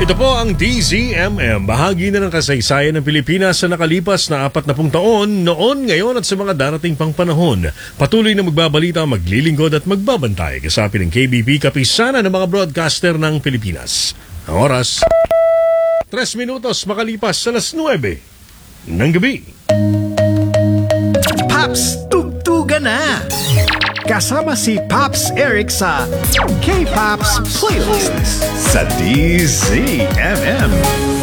Ito po ang DZMM, bahagi na ng kasaysayan ng Pilipinas sa nakalipas na 40 taon, noon, ngayon at sa mga darating pang panahon. Patuloy na magbabalita, maglilingkod at magbabantay kasapin ng KBP, kapisana ng mga broadcaster ng Pilipinas. Ang oras, 3 minutos makalipas sa alas 9 ng gabi. Paps, tugtuga na! Kasama si Paps Eric sa K-Paps Playlist sa DZMM.